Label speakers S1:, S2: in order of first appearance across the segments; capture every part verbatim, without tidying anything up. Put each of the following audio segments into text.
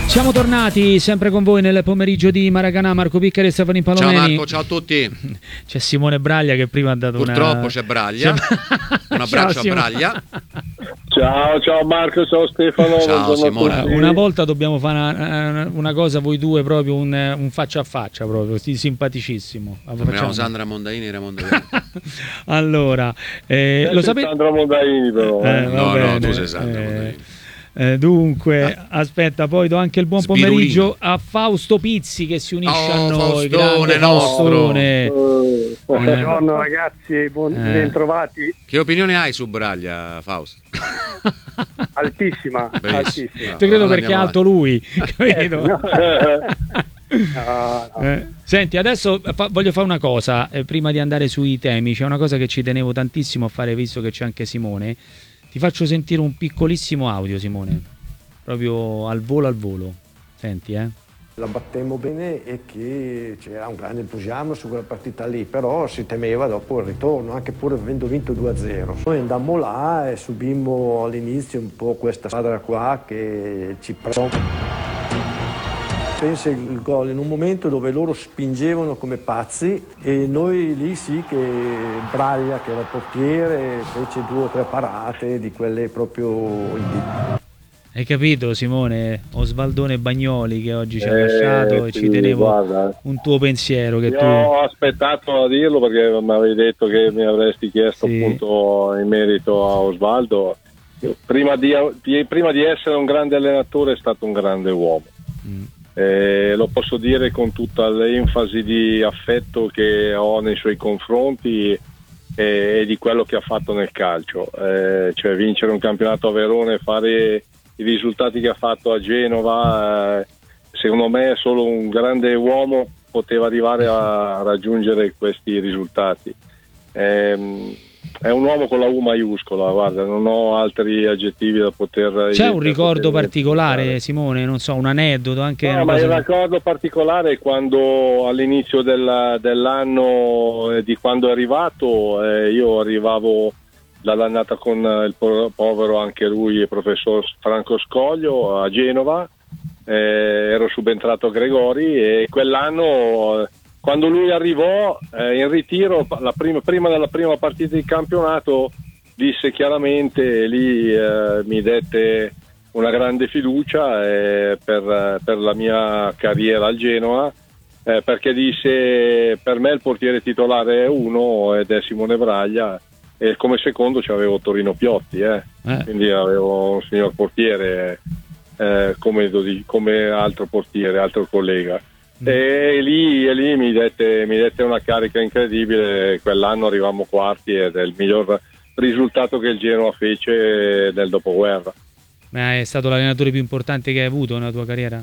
S1: Siamo tornati sempre con voi nel pomeriggio di Maracanã. Marco Piccari e Stefano Palomeni.
S2: Ciao Marco, ciao a tutti.
S1: C'è Simone Braglia che prima ha dato
S2: Purtroppo
S1: una...
S2: c'è Braglia. Un abbraccio
S1: ciao,
S2: a Braglia.
S3: Ciao, ciao Marco, ciao Stefano.
S2: Ciao Simone.
S1: Una volta dobbiamo fare una, una cosa, voi due, proprio un, un faccia a faccia, proprio simpaticissimo.
S2: Facciamo Sandra Mondaini e Raimondo Viani.
S1: Allora, eh, lo sapete?
S3: Sandra Mondaini però.
S1: Eh,
S2: no,
S1: bene,
S2: no, tu sei Sandra
S1: eh,
S2: Mondaini.
S1: Eh, dunque, ah. aspetta, poi do anche il buon
S2: Sbirulino.
S1: pomeriggio a Fausto Pizzi che si unisce
S2: oh,
S1: a noi.
S2: Faustone nostro.
S1: Eh.
S4: Buongiorno ragazzi, buon,
S1: Eh.
S4: bentrovati.
S2: Che opinione hai su Braglia, Fausto?
S4: Altissima,
S2: Benissimo.
S4: altissima.
S1: Te credo
S2: Allora
S1: perché è
S2: andiamo
S1: alto lui. Capito?
S4: No. No, no.
S1: Eh, Senti, adesso fa- voglio fare una cosa, eh, prima di andare sui temi, c'è una cosa che ci tenevo tantissimo a fare, visto che c'è anche Simone. Ti faccio sentire un piccolissimo audio, Simone, proprio al volo al volo. Senti, eh.
S5: La battemmo bene e che c'era un grande entusiasmo su quella partita lì, però si temeva dopo il ritorno, anche pur avendo vinto due a zero. Noi andammo là e subimmo all'inizio un po' questa squadra qua che ci pressò. Pensa il gol in un momento dove loro spingevano come pazzi e noi lì sì che Braglia, che era il portiere, fece due o tre parate di quelle proprio...
S1: Hai capito, Simone? Osvaldone Bagnoli che oggi ci ha
S3: Eh,
S1: lasciato e
S3: sì,
S1: ci tenevo
S3: guarda.
S1: un tuo pensiero che
S3: Io
S1: tu...
S3: ho aspettato a dirlo perché mi avevi detto che mi avresti chiesto
S1: Sì.
S3: appunto in merito a Osvaldo. Prima di, prima di essere un grande allenatore è stato un grande uomo.
S1: Mm.
S3: Eh, lo posso dire con tutta l'enfasi di affetto che ho nei suoi confronti e, e di quello che ha fatto nel calcio, eh, cioè vincere un campionato a Verona e fare i risultati che ha fatto a Genova, eh, secondo me solo un grande uomo poteva arrivare a raggiungere questi risultati. Eh, è un uomo con la U maiuscola, guarda, non ho altri aggettivi da poter...
S1: C'è un ricordo
S3: poter
S1: particolare,
S3: identificare.
S1: Simone? Non so, un aneddoto anche...
S3: No,
S1: una
S3: ma
S1: cosa
S3: il
S1: che-
S3: ricordo particolare è quando all'inizio del- dell'anno eh, di quando è arrivato, eh, io arrivavo dall'annata con il po- povero anche lui, il professor Franco Scoglio a Genova, eh, ero subentrato a Gregori e quell'anno... eh, Quando lui arrivò eh, in ritiro, la prima, prima della prima partita di campionato, disse chiaramente, lì eh, mi dette una grande fiducia eh, per, per la mia carriera al Genoa, eh, perché disse per me il portiere titolare è uno ed è Simone Braglia e come secondo c'avevo Torino Piotti, eh.
S1: Eh.
S3: Quindi avevo un signor portiere eh, come, dodi- come altro portiere, altro collega. E lì, e lì mi, dette, mi dette una carica incredibile. Quell'anno arrivammo quarti ed è il miglior risultato che il Genoa fece nel dopoguerra.
S1: Ma è stato l'allenatore più importante che hai avuto nella tua carriera?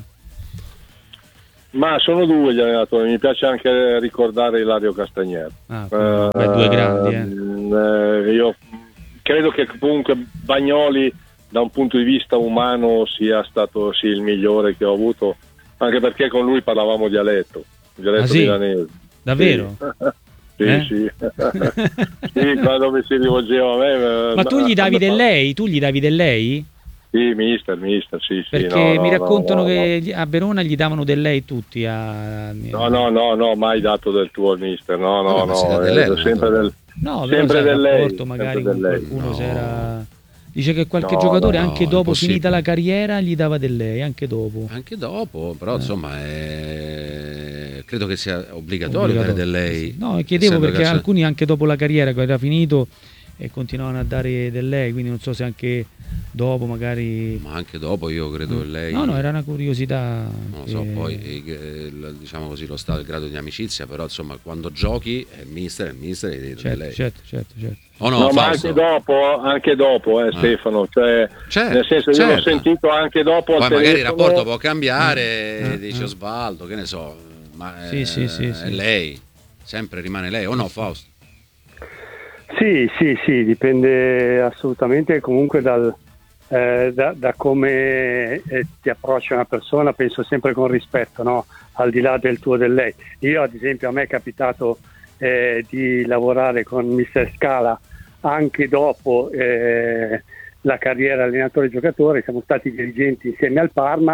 S3: Ma sono due gli allenatori, mi piace anche ricordare Ilario Castagnier.
S1: Ah, beh, due grandi, eh.
S3: eh, io credo che comunque Bagnoli da un punto di vista umano sia stato sì, il migliore che ho avuto, anche perché con lui parlavamo dialetto, dialetto
S1: Ah, sì?
S3: milanese.
S1: Davvero?
S3: Sì,
S1: Eh?
S3: sì. Sì, quando mi si rivolgeva a me.
S1: Ma tu gli davi del lei? Tu gli davi del lei?
S3: Sì, mister, mister, sì, sì.
S1: Perché
S3: no, no,
S1: mi raccontano
S3: no, no,
S1: che gli- a Verona gli davano del lei tutti. A...
S3: No, no, no, no, mai dato del tuo al mister, no, no,
S2: No, ma si
S3: no,
S2: dà del
S3: eh,
S2: lei,
S3: sempre
S2: no?
S3: del...
S1: No, però
S3: sempre
S1: sai,
S3: del
S1: il
S3: lei,
S1: rapporto magari
S3: sempre
S1: con
S3: del lei.
S1: qualcuno
S2: No.
S1: c'era... Dice che qualche
S3: No,
S1: giocatore
S3: no,
S1: anche
S2: no,
S1: dopo
S2: impossibile.
S1: finita la carriera gli dava del lei, anche dopo.
S2: Anche dopo, però
S1: Eh.
S2: insomma è... credo che sia obbligatorio,
S1: Obbligatorio,
S2: dare del lei.
S1: sì. No, chiedevo
S2: essendo
S1: perché
S2: calcio-
S1: alcuni anche dopo la carriera che era finito e continuavano a dare del lei, quindi non so se anche dopo magari...
S2: Ma anche dopo io credo che lei...
S1: No, no, era una curiosità.
S2: Non lo so,
S1: che-
S2: poi eh, il- diciamo così lo stato, il grado di amicizia, però insomma quando giochi è il mister, è il mister e del
S1: Certo,
S2: lei.
S1: certo, certo, certo.
S2: O no,
S3: No, ma
S2: Fausto?
S3: anche dopo, anche dopo, eh,
S2: Ah.
S3: Stefano, cioè,
S2: Certo,
S3: nel senso io l'ho
S2: certo.
S3: sentito anche dopo al
S2: Poi magari il
S3: telefono.
S2: rapporto può cambiare,
S1: Eh,
S2: dice
S1: eh.
S2: Osvaldo, che ne so, ma
S1: Sì,
S2: eh,
S1: sì, sì,
S2: è
S1: sì.
S2: lei, sempre rimane lei, o no Fausto?
S4: Sì, sì, sì, dipende assolutamente comunque dal, eh, da, da come eh, ti approccia una persona, penso sempre con rispetto, no? Al di là del tuo e del lei. Io ad esempio a me è capitato eh, di lavorare con mister Scala anche dopo eh, la carriera allenatore-giocatore, siamo stati dirigenti insieme al Parma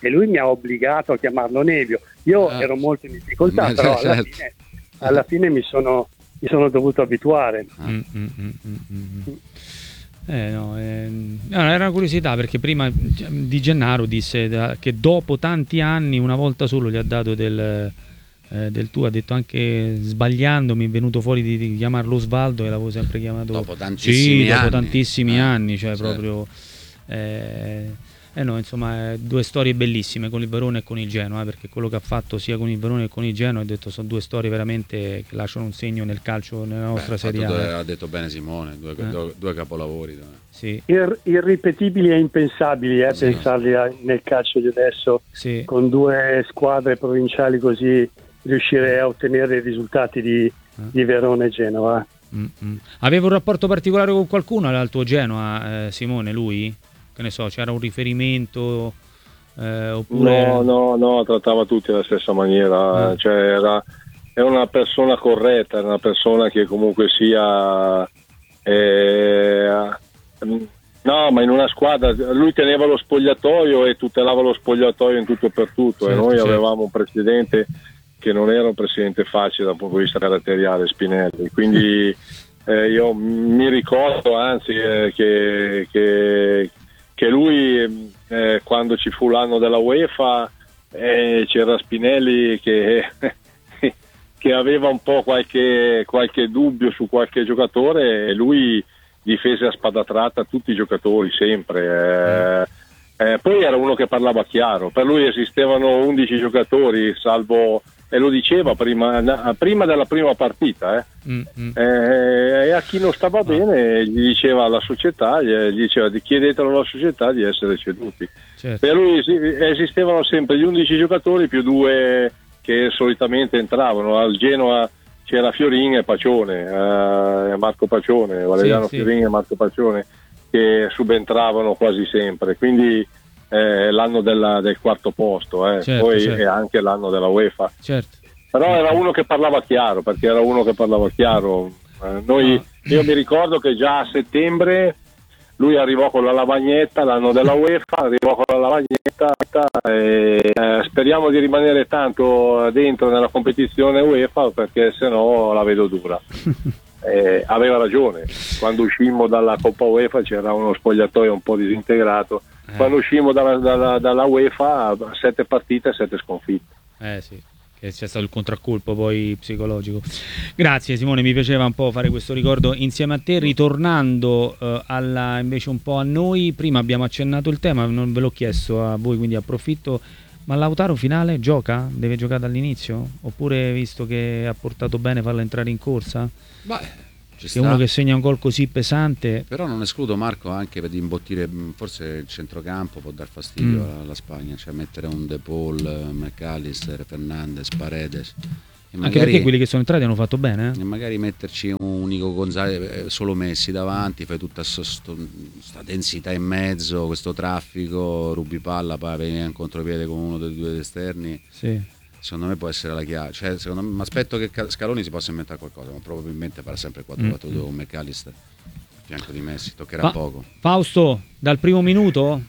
S4: e lui mi ha obbligato a chiamarlo Nevio. Io
S2: ah.
S4: ero molto in difficoltà,
S2: Ma
S4: però alla
S2: certo.
S4: fine, alla fine mi sono, mi sono dovuto abituare.
S2: Ah.
S1: Mm, mm, mm, mm, mm. Eh, no, eh, no, era una curiosità, perché prima Di Gennaro disse da, che dopo tanti anni una volta solo gli ha dato del, eh, del tu, ha detto anche sbagliando, mi è venuto fuori di, di chiamarlo Osvaldo, e l'avevo sempre chiamato
S2: Dopo tantissimi
S1: sì, dopo
S2: anni.
S1: tantissimi
S2: Eh,
S1: anni, cioè
S2: certo.
S1: proprio eh, eh no, insomma, eh, due storie bellissime con il Verona e con il Genoa, eh, perché quello che ha fatto sia con il Verona che con il Genoa, ho detto, sono due storie veramente che lasciano un segno nel calcio, nella nostra
S2: Beh,
S1: Serie
S2: fatto
S1: A.
S2: due- ha detto bene Simone, due,
S1: Eh.
S2: due, due capolavori.
S1: Sì,
S4: Ir- irripetibili e impensabili, eh,
S2: Sì.
S4: pensarli a- nel calcio di adesso,
S1: sì.
S4: con due squadre provinciali così, riuscire a ottenere i risultati di, di Verona e Genova.
S1: Mm, mm. Aveva un rapporto particolare con qualcuno al tuo Genoa, eh, Simone, lui? Che ne so, c'era un riferimento eh, oppure...
S3: No, no, no, trattava tutti alla stessa maniera,
S1: Ah.
S3: cioè era, è una persona corretta, è una persona che comunque sia... eh, no, ma in una squadra, lui teneva lo spogliatoio e tutelava lo spogliatoio in tutto e per tutto,
S1: Certo,
S3: e noi
S1: certo.
S3: avevamo un presidente che non era un presidente facile dal punto di vista caratteriale, Spinelli, quindi eh, io mi ricordo anzi eh, che, che, che lui eh, quando ci fu l'anno della UEFA eh, c'era Spinelli che, che aveva un po' qualche, qualche dubbio su qualche giocatore, e lui difese a spada tratta tutti i giocatori sempre. Eh, eh, poi era uno che parlava chiaro, per lui esistevano undici giocatori, salvo, e lo diceva prima, na- prima della prima partita, eh.
S1: Mm, mm.
S3: Eh, e a chi non stava bene gli diceva alla società, gli gli diceva di chiedetelo alla società di essere ceduti.
S1: Certo.
S3: Per lui esi- esistevano sempre gli undici giocatori più due che solitamente entravano. Al Genoa c'era Fiorin e Pacione, eh, Marco Pacione, Valeriano
S1: Sì, sì.
S3: Fiorin e Marco Pacione, che subentravano quasi sempre, quindi eh, l'anno della- del quarto posto, eh.
S1: Certo,
S3: Poi
S1: certo.
S3: è anche l'anno della UEFA.
S1: Certo.
S3: Però era uno che parlava chiaro, perché era uno che parlava chiaro. Eh, noi,
S1: Ah.
S3: io mi ricordo che già a settembre lui arrivò con la lavagnetta, l'anno della UEFA, arrivò con la lavagnetta e eh, speriamo di rimanere tanto dentro nella competizione UEFA, perché sennò la vedo dura. Eh, aveva ragione, quando uscimmo dalla Coppa UEFA c'era uno spogliatoio un po' disintegrato,
S1: Eh.
S3: quando uscimmo dalla, dalla, dalla UEFA sette partite e sette sconfitte.
S1: Eh sì, che c'è stato il contraccolpo poi psicologico. Grazie Simone, mi piaceva un po' fare questo ricordo insieme a te. Ritornando eh, alla, invece un po' a noi, prima abbiamo accennato il tema, non ve l'ho chiesto a voi, quindi approfitto. Ma Lautaro finale gioca? Deve giocare dall'inizio? Oppure, visto che ha portato bene, farlo entrare in corsa?
S2: Beh, ci
S1: Che
S2: sta.
S1: uno che segna un gol così pesante...
S2: Però non escludo, Marco, anche per imbottire, mh, forse il centrocampo può dar fastidio
S1: Mm.
S2: alla Spagna, cioè mettere un De Paul, McAllister, Fernandes, Paredes, e
S1: Anche perché quelli che sono entrati hanno fatto bene, eh?
S2: e magari metterci un Nico Gonzalez, eh, solo Messi davanti, fai tutta questa densità in mezzo, questo traffico, rubi palla, poi vieni in contropiede con uno dei due esterni.
S1: Sì.
S2: Secondo me può essere la chiave, cioè, secondo me, mi aspetto che Ca- Scaloni si possa inventare qualcosa, ma probabilmente farà sempre quattro quattro due con McAllister a fianco di Messi, toccherà
S1: Fa-
S2: poco.
S1: Fausto, dal primo minuto?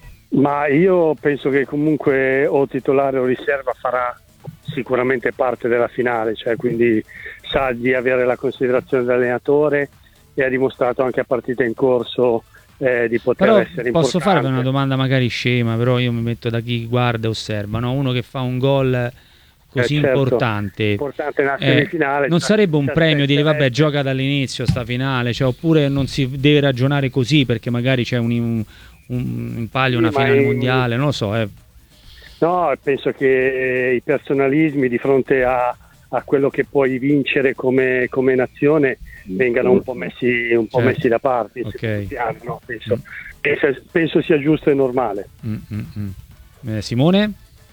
S4: Ma io penso che comunque o titolare o riserva farà sicuramente parte della finale, cioè quindi sa di avere la considerazione dell'allenatore e ha dimostrato anche a partita in corso eh, di poter
S1: Però
S4: essere
S1: posso
S4: importante.
S1: farvi una domanda magari scema, però io mi metto da chi guarda e osserva, no? Uno che fa un gol così
S4: Eh, certo.
S1: importante,
S4: Importante nella
S1: eh,
S4: semifinale,
S1: non
S4: cioè,
S1: sarebbe un
S4: si
S1: premio dire vabbè
S4: aspetterebbe-
S1: gioca dall'inizio sta finale, cioè, oppure non si deve ragionare così perché magari c'è un, un, un impaglio,
S4: Sì,
S1: una
S4: ma
S1: finale
S4: in-
S1: mondiale, non lo so, eh.
S4: No, penso che i personalismi di fronte a, a quello che puoi vincere come, come nazione vengano un po' messi, un po'
S1: Certo.
S4: messi da parte. in
S1: Ok.
S4: secondo piano, no? penso, penso, penso sia giusto e normale.
S1: Mm, mm, mm. Eh, Simone?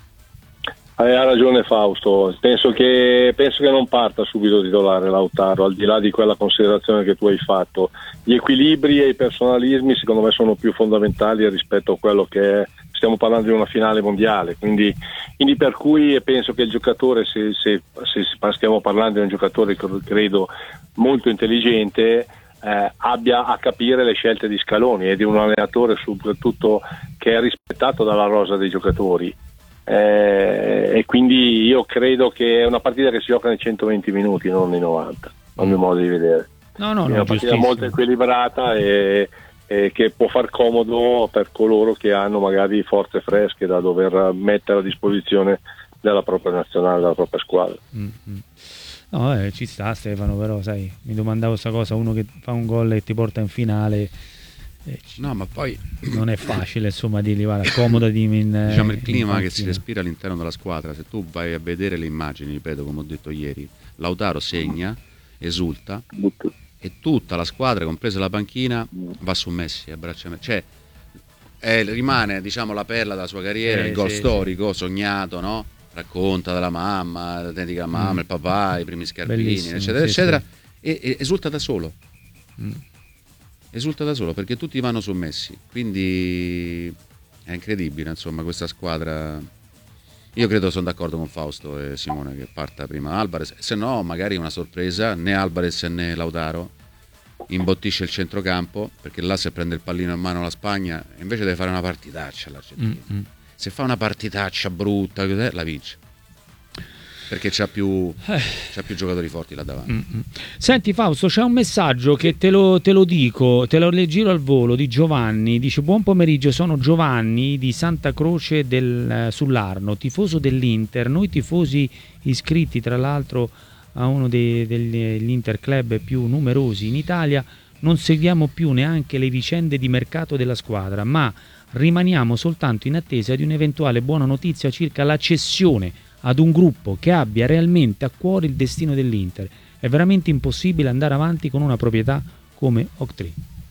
S3: Eh, ha ragione Fausto, penso che, penso che non parta subito titolare Lautaro, al di là di quella considerazione che tu hai fatto. Gli equilibri e i personalismi secondo me sono più fondamentali rispetto a quello che è, stiamo parlando di una finale mondiale, quindi, quindi per cui penso che il giocatore, se, se, se stiamo parlando di un giocatore credo molto intelligente, eh, abbia a capire le scelte di Scaloni e di un allenatore soprattutto che è rispettato dalla rosa dei giocatori. Eh, e quindi io credo che è una partita che si gioca nei centoventi minuti, non nei novanta, a mio modo di vedere.
S1: No, no,
S3: è
S1: no,
S3: una partita molto equilibrata e, e che può far comodo per coloro che hanno magari forze fresche da dover mettere a disposizione della propria nazionale, della propria squadra.
S1: Mm-hmm. No, eh, ci sta Stefano, però sai, mi domandavo questa cosa, uno che fa un gol e ti porta in finale. Eh,
S2: no, ma poi
S1: non è facile, insomma, di arrivare accomodati in,
S2: diciamo il clima
S1: in
S2: che si respira all'interno della squadra. Se tu vai a vedere le immagini, ripeto, come ho detto ieri, Lautaro segna, esulta e tutta la squadra, compresa la panchina, va su Messi, abbraccia Messi. Cioè è, rimane, diciamo, la perla della sua carriera,
S1: eh,
S2: il gol
S1: sì,
S2: storico, sì. Sognato, no? Racconta della mamma, la dedica alla mamma, mm. il papà, i primi scarpini,
S1: bellissimo,
S2: eccetera,
S1: sì,
S2: eccetera,
S1: sì.
S2: E, e esulta da solo.
S1: Mm.
S2: Esulta da solo perché tutti vanno su Messi, quindi è incredibile, insomma, questa squadra. Io credo, sono d'accordo con Fausto e Simone, che parta prima Alvarez, se no magari una sorpresa, né Alvarez né Lautaro, imbottisce il centrocampo, perché là se prende il pallino in mano la Spagna invece deve fare una partitaccia l'Argentina.
S1: Mm-hmm.
S2: Se fa una partitaccia brutta la vince, perché c'ha più, c'ha più giocatori forti là davanti.
S1: Mm-hmm. Senti Fausto, c'è un messaggio che te lo, te lo dico, te lo leggero al volo, di Giovanni. Dice: buon pomeriggio, sono Giovanni di Santa Croce del, sull'Arno, tifoso dell'Inter. Noi tifosi iscritti tra l'altro a uno dei, degli Inter club più numerosi in Italia non seguiamo più neanche le vicende di mercato della squadra, ma rimaniamo soltanto in attesa di un'eventuale buona notizia circa la cessione ad un gruppo che abbia realmente a cuore il destino dell'Inter. È veramente impossibile andare avanti con una proprietà come Octree.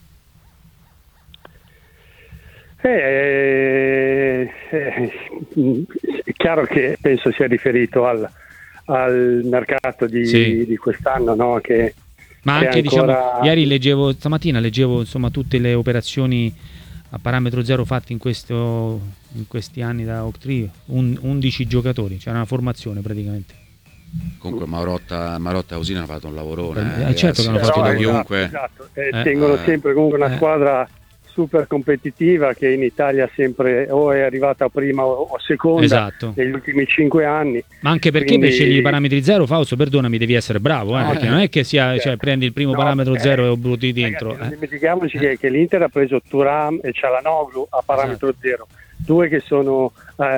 S4: Eh, eh, è chiaro che penso sia riferito al, al mercato di, sì. di quest'anno, no? Che,
S1: ma
S4: che
S1: anche
S4: ancora...
S1: diciamo, ieri leggevo, stamattina leggevo insomma tutte le operazioni a parametro zero fatte in, questo, in questi anni da Octree, un, undici giocatori, c'era una formazione praticamente.
S2: Comunque Marotta, Marotta e Ausina hanno fatto un lavorone,
S1: eh, eh, certo che hanno fatto
S4: no,
S1: da
S4: chiunque. Esatto, esatto. Eh,
S1: eh,
S4: tengono
S2: eh,
S4: sempre comunque una
S1: eh.
S4: squadra super competitiva che in Italia sempre o è arrivata prima o, o seconda,
S1: esatto,
S4: negli ultimi cinque anni.
S1: Ma anche perché
S4: quindi...
S1: per scegliere i parametri zero, Fausto, perdonami, devi essere bravo, eh,
S4: no,
S1: perché non è che sia, cioè, prendi il primo
S4: no,
S1: parametro
S4: eh,
S1: zero e butti dentro.
S4: Ragazzi,
S1: eh.
S4: non dimentichiamoci che, che l'Inter ha preso Thuram e Çalhanoğlu a parametro
S1: esatto.
S4: zero, due che sono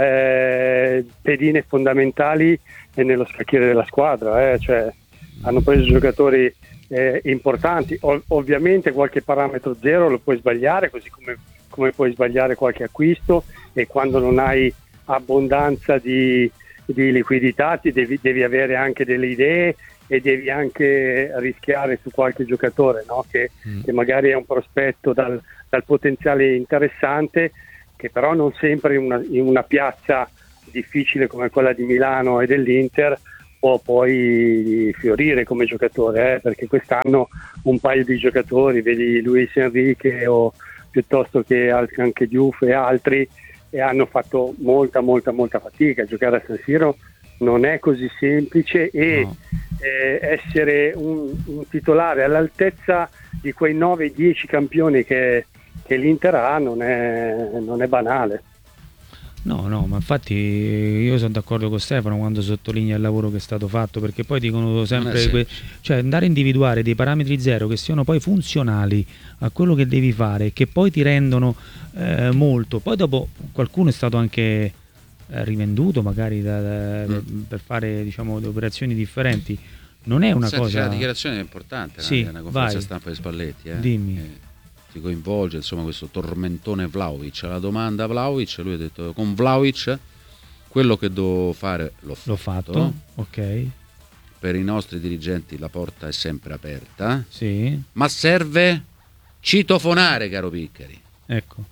S4: eh, pedine fondamentali nello scacchiere della squadra, eh, cioè hanno preso giocatori eh, importanti. Ov- ovviamente qualche parametro zero lo puoi sbagliare, così come come puoi sbagliare qualche acquisto, e quando non hai abbondanza di, di liquidità ti devi, devi avere anche delle idee e devi anche rischiare su qualche giocatore, no? che, mm. che magari è un prospetto dal, dal potenziale interessante, che però non sempre in una, in una piazza difficile come quella di Milano e dell'Inter può poi fiorire come giocatore, eh? Perché quest'anno un paio di giocatori, vedi Luis Enrique o piuttosto che anche Diouf e altri, e hanno fatto molta molta molta fatica. Giocare a San Siro non è così semplice e no. eh, essere un, un titolare all'altezza di quei nove dieci campioni che, che l'Inter ha non è, non è banale.
S1: No, no, ma infatti io sono d'accordo con Stefano quando sottolinea il lavoro che è stato fatto, perché poi dicono sempre, que- cioè andare a individuare dei parametri zero che siano poi funzionali a quello che devi fare, che poi ti rendono eh, molto. Poi dopo qualcuno è stato anche eh, rivenduto magari da, da, mm. per fare, diciamo, le operazioni differenti. Non è una
S2: Senti,
S1: cosa...
S2: c'è una dichiarazione importante,
S1: sì,
S2: no? Una conferenza
S1: vai.
S2: stampa di Spalletti, eh?
S1: Dimmi.
S2: Eh. Coinvolge insomma questo tormentone Vlahovic. La domanda a Vlahovic, lui ha detto: con Vlahovic quello che devo fare l'ho fatto,
S1: l'ho fatto. Ok.
S2: Per i nostri dirigenti la porta è sempre aperta,
S1: sì.
S2: Ma serve citofonare, caro Piccari.
S1: Ecco.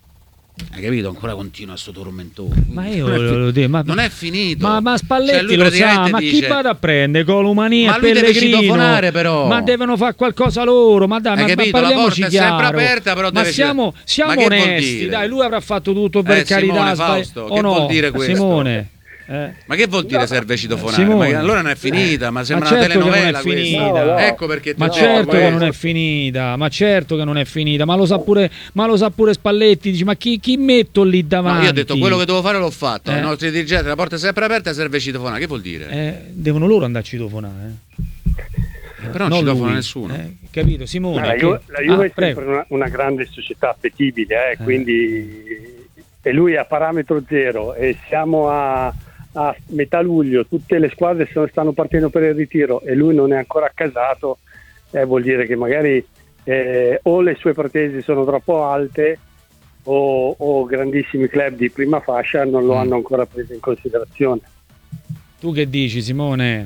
S2: Hai capito? Ancora continua sto tormentone.
S1: Ma io lo, lo dico, ma,
S2: non è finito.
S1: Ma, ma Spalletti
S2: cioè,
S1: lo sa, ma
S2: dice,
S1: chi vada a prendere Colomania
S2: ma
S1: e
S2: lui
S1: Pellegrino?
S2: deve citofonare, però.
S1: Ma devono fare qualcosa loro, ma dai,
S2: hai
S1: ma,
S2: capito?
S1: ma parliamoci
S2: la porta
S1: chiaro.
S2: è sempre aperta, però
S1: ma
S2: deve
S1: siamo, siamo
S2: ma
S1: onesti, dai, lui avrà fatto tutto per
S2: eh,
S1: carità.
S2: Simone Fausto,
S1: o
S2: che
S1: no?
S2: vuol dire questo?
S1: Simone. Eh.
S2: Ma che vuol dire serve citofonare?
S1: Simone.
S2: Ma allora non è finita, ma sembra
S1: Ma
S2: una
S1: certo che non
S2: telenovela
S1: è
S2: questa.
S1: finita.
S3: No, no.
S2: Ecco perché
S1: Ma
S2: ti
S1: certo
S2: dico,
S1: che non è finita, ma certo che non è finita, ma lo sa pure, ma lo sa pure Spalletti, dice ma chi, chi metto lì davanti?
S2: No, io ho detto quello che dovevo fare l'ho fatto.
S1: Eh.
S2: I nostri dirigenti, la porta è sempre aperta, serve citofonare. Che vuol dire?
S1: Eh, devono loro andare a citofonare. Eh.
S2: Però non citofona
S1: lui.
S2: nessuno.
S1: Eh, capito, Simone?
S4: Ma la
S1: che-
S4: Juve, la Juve
S1: Ah,
S4: è
S1: prego.
S4: sempre una, una grande società appetibile, eh, quindi e lui è a parametro zero e siamo a, a metà luglio, tutte le squadre sono- stanno partendo per il ritiro e lui non è ancora accasato, eh, vuol dire che magari eh, o le sue pretese sono troppo alte o, o grandissimi club di prima fascia non lo
S1: Mm.
S4: hanno ancora preso in considerazione.
S1: Tu che dici, Simone?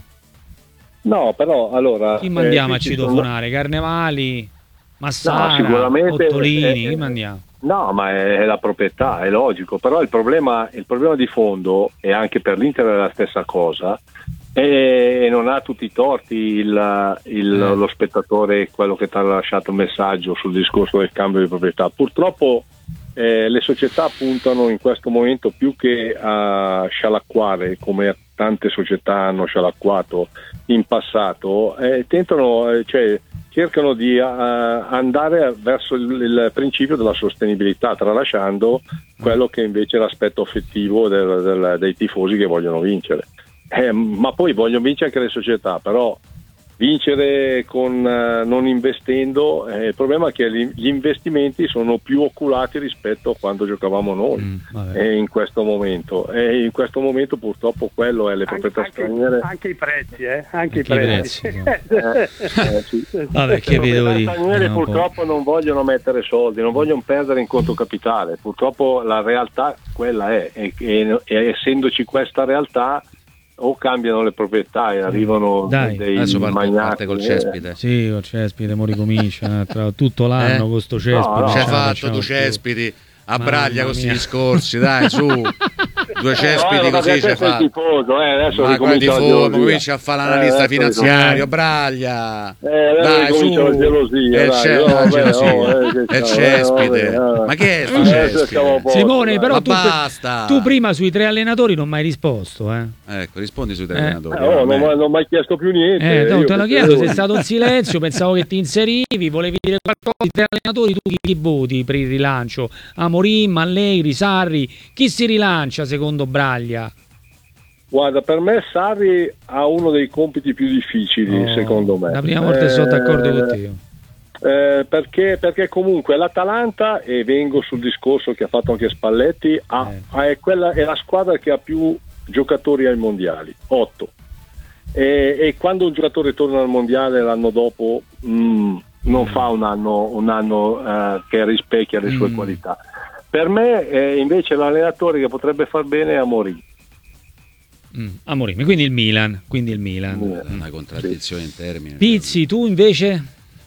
S3: No, però allora...
S1: Chi mandiamo
S3: eh,
S1: a
S3: qui ci sono-
S1: citofonare? Carnevali? Massara?
S3: No, sicuramente,
S1: Ottolini?
S3: eh,
S1: Chi mandiamo?
S3: No, ma è, è la proprietà, è logico, però il problema, il problema di fondo, e anche per l'Inter è la stessa cosa, e non ha tutti i torti il, il-
S1: Eh.
S3: lo spettatore, quello che ti ha lasciato il messaggio sul discorso del cambio di proprietà. Purtroppo eh, le società puntano in questo momento più che a scialacquare, come tante società hanno scialacquato in passato, eh, tentano, eh, cioè cercano di eh, andare verso il, il principio della sostenibilità, tralasciando quello che invece è l'aspetto affettivo del- del- dei tifosi che vogliono vincere. Eh, ma poi vogliono vincere anche le società, però vincere con, eh, non investendo, eh, il problema è che gli, gli investimenti sono più oculati rispetto a quando giocavamo noi.
S1: Mm, vabbè.
S3: eh, in questo momento e in questo momento purtroppo quello è le
S4: Anche,
S3: proprietà
S4: anche-
S3: straniere.
S4: anche i prezzi, eh? anche,
S1: Anche
S4: i
S1: i
S4: prezzi.
S1: prezzi,
S3: Eh, sì.
S1: Vabbè, che
S3: Le
S1: vi devo
S3: proprietà
S1: dire?
S3: straniere
S1: Eh, un po'.
S3: purtroppo non vogliono mettere soldi, non vogliono perdere in conto capitale. Purtroppo la realtà quella è, e, e- e essendoci questa realtà o cambiano le proprietà e arrivano
S1: Dai,
S3: dei
S2: Adesso parte,
S3: magnati.
S2: parte col
S3: eh,
S2: cespite.
S1: Sì, col cespite, mo ricomincia eh, tra tutto l'anno
S2: Eh?
S1: con sto cespite.
S3: No, no.
S1: non
S2: C'hai
S1: ce la
S2: fatto
S1: facciamo
S2: tu
S1: più.
S2: cespiti a
S1: Mamma
S2: braglia con questi
S1: mia.
S2: discorsi, dai, su. Due cespiti
S3: Eh,
S2: così
S3: perché
S2: c'è
S3: sei
S2: fatto.
S3: tifoso, eh, adesso
S2: Ma quel
S3: ricomincia la
S2: tifoso,
S3: gelosia.
S2: comincia a fare
S3: Eh,
S2: l'analista
S3: adesso
S2: finanziario,
S1: ricomincia.
S2: braglia.
S3: Eh, adesso
S2: dai, su.
S3: ricomincia la gelosia,
S2: È
S3: dai,
S2: ce-
S3: oh,
S2: la
S3: vabbè,
S2: gelosia.
S3: oh, eh, che
S2: È
S3: ciao,
S2: cespite.
S3: eh, vabbè,
S2: Ma che è sto
S3: Adesso
S2: cespite?
S3: siamo a posto,
S1: Simone,
S3: dai.
S1: però
S2: Ma
S1: tu,
S2: basta.
S1: tu prima sui tre allenatori non mi hai risposto, eh.
S2: Ecco, rispondi sui tre
S1: Eh.
S2: allenatori.
S3: Eh, oh, non,
S2: vabbè.
S3: mi- non ho mai chiesto più niente.
S1: Eh, no,
S3: io
S1: te l'ho
S3: perché-
S1: chiesto, sei stato in silenzio, pensavo che ti inserivi, volevi dire qualcosa. I tre allenatori, tu chi, chi voti per il rilancio? Amorim, Allegri, Sarri, chi si rilancia secondo Braglia?
S3: Guarda, per me Sarri ha uno dei compiti più difficili,
S1: Oh,
S3: secondo me.
S1: La prima volta che sono d'accordo con te.
S3: Eh, perché, perché comunque l'Atalanta, e vengo sul discorso che ha fatto anche Spalletti, ha-
S1: Eh.
S3: ha- è, quella, è la squadra che ha più giocatori ai mondiali, otto. E, e quando un giocatore torna al mondiale l'anno dopo mm, non fa un anno, un anno eh, che rispecchia le sue
S1: Mm.
S3: qualità. Per me eh, invece l'allenatore che potrebbe far bene è Amorim.
S1: Mm, Amorim, quindi il Milan, quindi il Milan.
S3: Eh,
S2: Una contraddizione in termini.
S1: Pizzi, tu invece?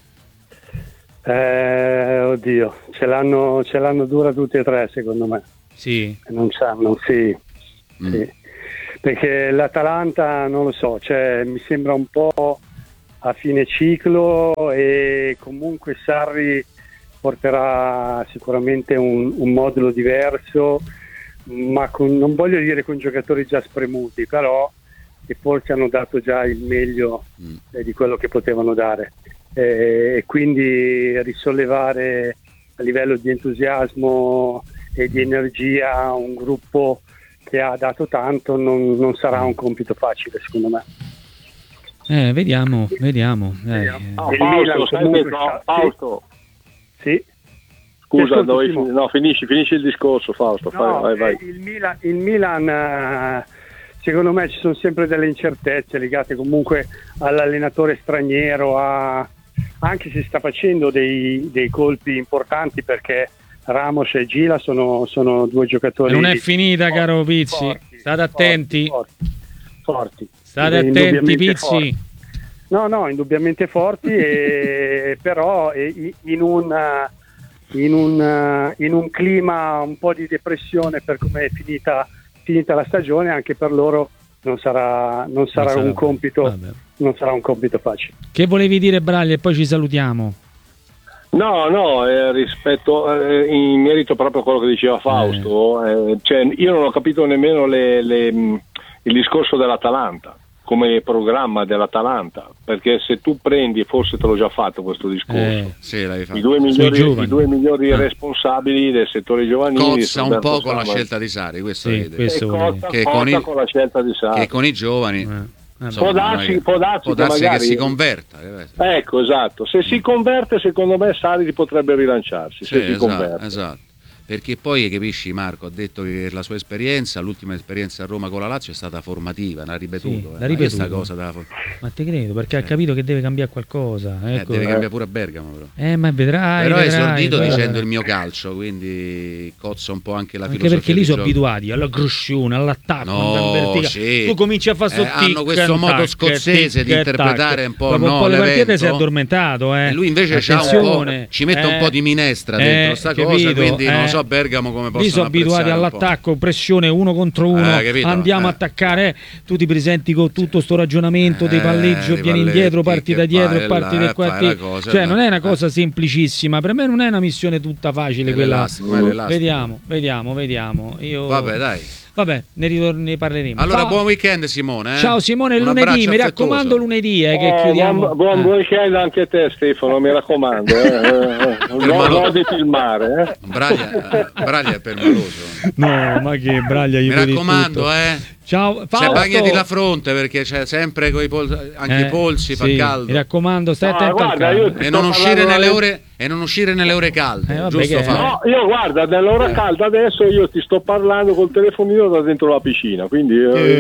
S4: Eh, oddio, ce l'hanno, ce l'hanno dura tutti e tre secondo me.
S1: Sì.
S4: Non sanno, sì,
S2: Mm.
S4: sì. Perché l'Atalanta non lo so, cioè, mi sembra un po' a fine ciclo e comunque Sarri porterà sicuramente un, un modulo diverso, ma con, non voglio dire con giocatori già spremuti, però che forse hanno dato già il meglio
S2: Mm.
S4: eh, di quello che potevano dare. Eh, e quindi risollevare a livello di entusiasmo e di energia un gruppo che ha dato tanto non, non sarà un compito facile secondo me.
S1: Eh, vediamo, vediamo. Eh,
S3: Ah,
S4: Il
S3: Fausto,
S4: Milan
S3: sai
S4: comunque
S3: che- no,
S4: sta-
S3: Fausto,
S4: Sì.
S3: scusa,
S4: Ti ascolto,
S3: dovevi-
S4: Simo.
S3: no, finisci, finisci il discorso, Fausto. fai-
S4: No,
S3: vai, vai.
S4: eh, Il Milan, il Milan eh, secondo me ci sono sempre delle incertezze legate comunque all'allenatore straniero, a, anche se sta facendo dei, dei colpi importanti perché Ramos e Gila sono, sono due giocatori.
S1: non è
S4: di-
S1: finita,
S4: forti,
S1: caro Pizzi.
S4: forti,
S1: State attenti.
S4: Forti, forti.
S1: State
S4: Eh,
S1: attenti,
S4: indubbiamente
S1: Pizzi.
S4: forti. No, no, indubbiamente forti, e, però eh, in un, in, un, in un clima un po' di depressione per come è finita, finita la stagione, anche per loro non sarà, non sarà,
S1: sarà-
S4: un, compito,
S1: vabbè.
S4: non sarà un compito facile.
S1: Che volevi dire, Braglia? E poi ci salutiamo.
S3: No, no, eh, rispetto eh, in merito proprio a quello che diceva Fausto, eh, cioè, io non ho capito nemmeno le, le, mh, il discorso dell'Atalanta come programma dell'Atalanta, perché se tu prendi, forse te l'ho già fatto questo discorso,
S1: Eh,
S2: Sì, l'hai fatto.
S3: i due migliori,
S1: giovani.
S3: i due migliori
S1: Ah.
S3: responsabili del settore giovanile
S2: Cozza un
S3: Roberto
S2: po' con la
S3: Samar-
S2: scelta di Sarri, questo
S1: Sì,
S2: vede.
S1: questo
S3: e
S1: volevo
S3: Cozza,
S2: Che
S3: Cozza
S2: con i-
S3: con la scelta di Sarri.
S2: Che con i giovani
S1: Eh, vabbè.
S2: insomma,
S3: Può darsi-
S2: non è che-
S3: può darsi
S2: può
S3: che
S2: darsi che
S3: magari-
S2: si converta. eh.
S3: Ecco, esatto, se si converte secondo me Sarri potrebbe rilanciarsi,
S2: Sì,
S3: se si
S2: esatto,
S3: converte.
S2: esatto. Perché poi, capisci, Marco ha detto che la sua esperienza, l'ultima esperienza a Roma con la Lazio è stata formativa, l'ha ripetuto.
S1: Sì,
S2: eh.
S1: l'ha
S2: Ma
S1: ripetuto.
S2: questa cosa da
S1: Ma te credo, perché ha capito che deve cambiare qualcosa.
S2: eh,
S1: Ecco.
S2: deve
S1: Eh,
S2: cambiare pure a Bergamo però.
S1: ma vedrai.
S2: Però è
S1: vedrai,
S2: esordito
S1: vedrai.
S2: dicendo il mio calcio, quindi cozza un po' anche la
S1: Anche
S2: filosofia
S1: perché lì
S2: di
S1: sono
S2: gioco.
S1: abituati all'aggressione, all'attacco,
S2: No,
S1: in verticale.
S2: sì.
S1: Tu cominci a fare sto
S2: Eh, hanno
S1: tic
S2: questo
S1: and
S2: modo
S1: tac,
S2: scozzese di
S1: tic and
S2: interpretare
S1: tac.
S2: un po',
S1: Dopo
S2: no,
S1: un po' le partite
S2: l'evento.
S1: si è addormentato. Eh.
S2: E lui invece c'ha un po',
S1: Attenzione,
S2: ci mette un
S1: eh,
S2: po' di minestra
S1: eh,
S2: dentro sta cosa,
S1: capito,
S2: quindi non
S1: eh.
S2: so Bergamo come possono
S1: Lì sono abituati
S2: apprezzare un po'.
S1: all'attacco, pressione uno contro uno,
S2: Eh, capito?
S1: andiamo a
S2: Eh.
S1: attaccare, eh. Tu ti presenti con tutto sto ragionamento dei
S2: Eh,
S1: palleggio,
S2: dei
S1: vieni
S2: palletti,
S1: indietro, parti
S2: che
S1: da dietro,
S2: fai
S1: parti
S2: là,
S1: da
S2: fai
S1: qua,
S2: la
S1: ti-
S2: cosa,
S1: cioè
S2: là.
S1: non è una
S2: Eh.
S1: cosa semplicissima, per me non è una missione tutta facile
S2: È
S1: quella.
S2: l'elastico, è l'elastico.
S1: Vediamo, vediamo, vediamo. Io...
S2: Vabbè, dai.
S1: Vabbè, ne, ritor- ne parleremo.
S2: Allora,
S1: Ciao.
S2: buon weekend Simone. eh.
S1: Ciao Simone, il
S2: Un
S1: lunedì,
S2: abbraccio
S1: mi raccomando
S2: affettuoso.
S1: lunedì eh, che
S3: Oh,
S1: chiudiamo.
S3: buon, buon
S1: Eh.
S3: weekend anche a te Stefano, mi raccomando, eh, eh, eh. No,
S2: Permaloso.
S3: goditi il mare. Eh.
S2: Braglia, Braglia è permaloso.
S1: No, ma che Braglia, io
S2: Mi raccomando, eh.
S1: Ciao,
S2: Cioè,
S1: Fausto.
S2: bagnati la fronte perché c'è sempre coi pol- anche
S1: Eh,
S2: i polsi, fa
S1: sì,
S2: caldo.
S1: Mi raccomando, stai
S3: No,
S1: attento al
S3: guarda,
S1: caldo.
S3: io ti
S2: E
S3: sto
S2: non, uscire
S3: parlando
S2: nelle
S3: alle-
S2: ore, e non uscire nelle ore calde,
S1: Eh, vabbè,
S2: giusto
S1: che-
S2: Fabio?
S3: No, io guarda, nell'ora calda adesso io ti sto parlando col telefonino da dentro la piscina, quindi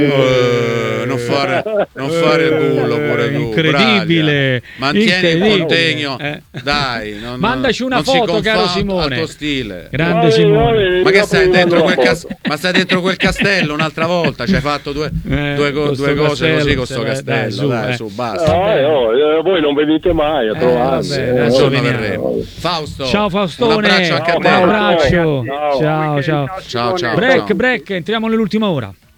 S2: Eh, non fare, non fare il bullo pure tu.
S1: Incredibile,
S2: Braglia. Mantieni
S1: incredibile.
S2: il contegno,
S1: Eh.
S2: dai. Non,
S1: Mandaci una
S2: non si
S1: foto, caro
S2: confà
S1: Simone.
S2: al tuo stile.
S1: Grande
S3: Eh,
S1: Simone.
S3: eh,
S2: Ma che stai
S3: Io
S2: dentro
S3: mando
S2: quel,
S3: la
S2: cas-
S3: foto.
S2: ma stai dentro quel castello un'altra volta? Ci hai fatto due,
S1: Eh,
S2: due, co-
S1: con
S2: due
S1: sto
S2: cose
S1: castello,
S2: così con sto
S1: se- dai,
S2: castello.
S1: su,
S2: Dai,
S1: eh.
S2: su, basta.
S3: No, eh, oh, eh, voi non venite mai a trovarmi.
S1: vabbè,
S3: eh,
S1: adesso
S2: Un
S3: oh.
S2: giorno
S1: veniamo.
S2: verremo. Fausto,
S1: Ciao Faustone.
S2: un abbraccio anche a
S1: Un
S2: te.
S3: Ciao,
S1: abbraccio.
S3: Ciao.
S1: Ciao, ciao.
S2: Ciao, ciao.
S1: Break,
S2: ciao.
S1: break, entriamo nell'ultima ora.